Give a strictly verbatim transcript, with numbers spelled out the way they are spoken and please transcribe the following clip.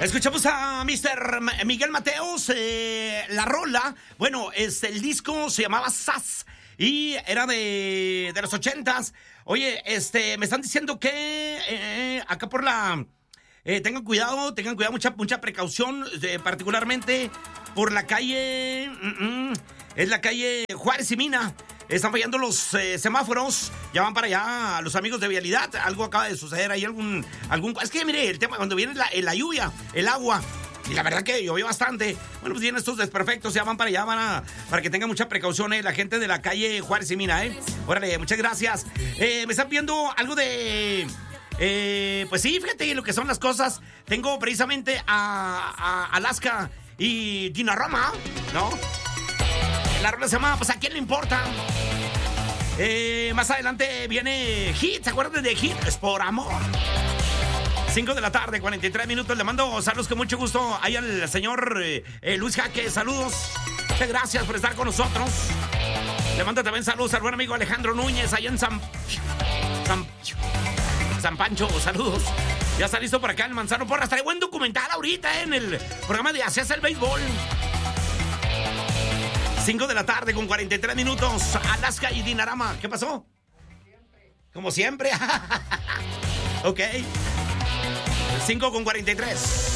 Escuchamos a mister Miguel Mateos, eh, la rola. Bueno, este, el disco se llamaba Sass y era de, de los ochentas. Oye, este, me están diciendo que eh, acá por la... Eh, tengan cuidado, tengan cuidado, mucha, mucha precaución, eh, particularmente por la calle... Mm, mm, es la calle Juárez y Mina. Están fallando los eh, semáforos. Ya van para allá los amigos de Vialidad. Algo acaba de suceder ahí. Algún, algún... Es que, mire, el tema, cuando viene la, la lluvia, el agua, y la verdad que llovió bastante. Bueno, pues vienen estos desperfectos. Ya van para allá, van a, para que tengan mucha precaución, eh, la gente de la calle Juárez y Mina, ¿eh? Órale, muchas gracias. Eh, me están viendo algo de... Eh, pues sí, fíjate lo que son las cosas. Tengo precisamente a, a Alaska y Dinarama, ¿no? La rola se llama, pues, ¿a quién le importa? Eh, más adelante viene Hit, ¿se acuerdan de Hit? Es por amor. cinco de la tarde, cuarenta y tres minutos. Le mando saludos con mucho gusto ahí al señor eh, eh, Luis Jaque. Saludos. Muchas gracias por estar con nosotros. Le mando también saludos al buen amigo Alejandro Núñez allá en San... San, San Pancho. Saludos. Ya está listo por acá el Manzano Porras. Trae buen documental ahorita eh, en el programa de Así es el Béisbol. cinco de la tarde con cuarenta y tres minutos. Alaska y Dinarama. ¿Qué pasó? Como siempre. Ok. cinco con cuarenta y tres.